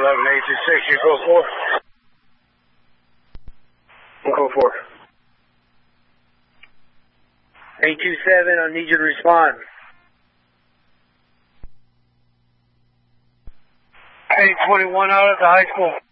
826, you go 4. Go 4. 827, I need you to respond. 821 out at the high school.